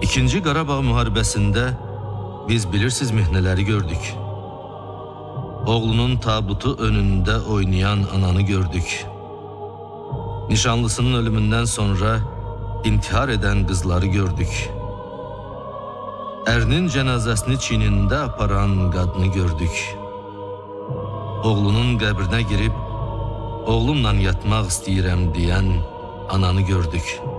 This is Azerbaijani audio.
İkinci Qarabağ müharibəsində biz bilirsizmi nələri gördük. Oğlunun tabutu önündə oynayan ananı gördük. Nişanlısının ölümündən sonra intihar edən qızları gördük. Ərinin cənazəsini çiynində aparan qadını gördük. Oğlunun qəbrinə girib, oğlumla yatmaq istəyirəm deyən ananı gördük.